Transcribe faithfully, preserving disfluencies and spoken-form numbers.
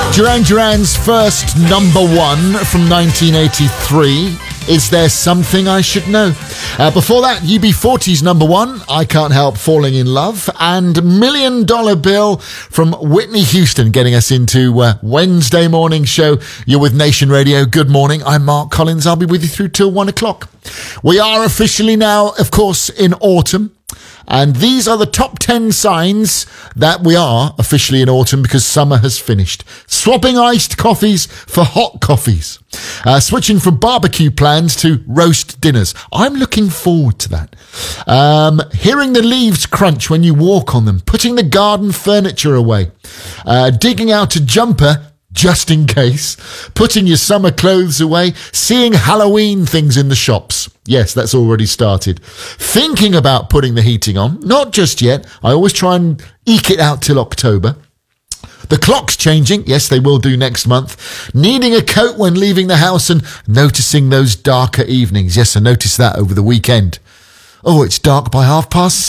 Duran Duran's first number one from nineteen eighty-three, Is There Something I Should Know? Uh, before that, U B forty's number one, I Can't Help Falling in Love, and Million Dollar Bill from Whitney Houston, getting us into uh, Wednesday morning show. You're with Nation Radio. Good morning. I'm Mark Collins. I'll be with you through till one o'clock. We are officially now, of course, in autumn. And these are the top ten signs that we are officially in autumn because summer has finished. Swapping iced coffees for hot coffees. Uh, switching from barbecue plans to roast dinners. I'm looking forward to that. Um, hearing the leaves crunch when you walk on them. Putting the garden furniture away. Uh, digging out a jumper just in case, putting your summer clothes away, seeing Halloween things in the shops. Yes, that's already started. Thinking about putting the heating on, not just yet. I always try and eke it out till October. The clock's changing. Yes, they will do next month. Needing a coat when leaving the house and noticing those darker evenings. Yes, I noticed that over the weekend. Oh, it's dark by half past